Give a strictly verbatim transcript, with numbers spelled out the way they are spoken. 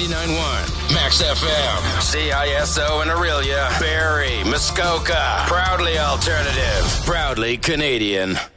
ninety-nine point one, Max F M, C I S O in Aurelia, Barrie, Muskoka. Proudly alternative, proudly Canadian.